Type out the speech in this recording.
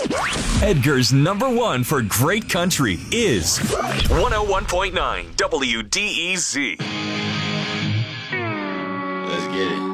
Edgar's number one for great country is 101.9 WDEZ. Let's get it.